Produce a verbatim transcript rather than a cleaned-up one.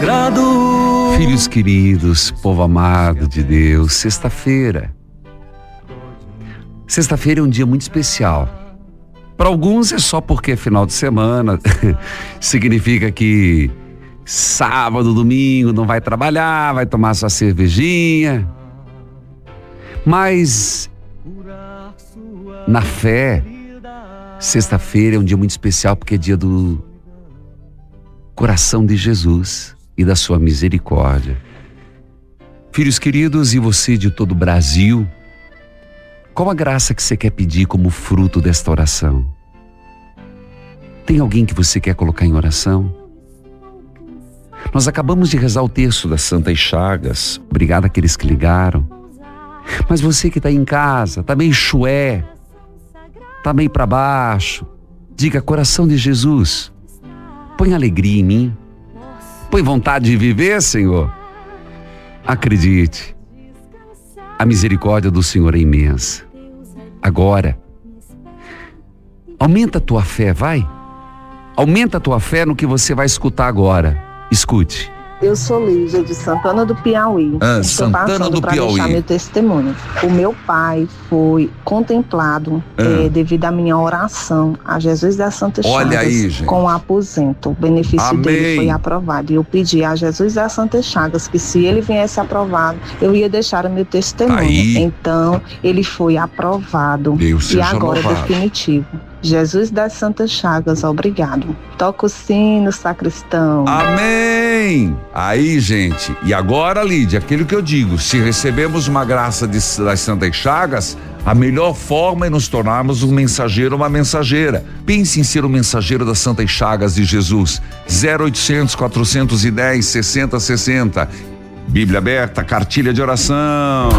Filhos queridos, povo amado de Deus, sexta-feira. Sexta-feira é um dia muito especial. Para alguns é só porque é final de semana. Significa que sábado, domingo não vai trabalhar, vai tomar sua cervejinha. Mas na fé, sexta-feira é um dia muito especial porque é dia do coração de Jesus e da sua misericórdia. Filhos queridos, e você de todo o Brasil, qual a graça que você quer pedir como fruto desta oração? Tem alguém que você quer colocar em oração? Nós acabamos de rezar o terço das Santas Chagas. Obrigado àqueles que ligaram. Mas você que está em casa, está meio chué, está meio para baixo, diga: coração de Jesus, põe alegria em mim, põe vontade de viver, Senhor. Acredite, a misericórdia do Senhor é imensa. Agora, aumenta a tua fé, vai. Aumenta a tua fé no que você vai escutar agora. Escute. Eu sou Lígia de Santana do Piauí. Ah, Estou Santana do para Piauí. deixar meu testemunho. O meu pai foi contemplado Ah. eh, devido à minha oração a Jesus das Santas Olha Chagas aí, gente. com o aposento. O benefício Amém. dele foi aprovado. E eu pedi a Jesus das Santas Chagas que se ele viesse aprovado, eu ia deixar o meu testemunho. Aí. Então, ele foi aprovado. Deus E seja agora é louvado. definitivo. Jesus das Santas Chagas, obrigado. Toca o sino, sacristão. Amém! Aí, gente, e agora, Lídia, aquilo que eu digo, se recebemos uma graça de, das Santas Chagas, a melhor forma é nos tornarmos um mensageiro ou uma mensageira. Pense em ser um mensageiro das Santas Chagas de Jesus. zero oitocentos, quatrocentos e dez, sessenta sessenta. Bíblia aberta, cartilha de oração.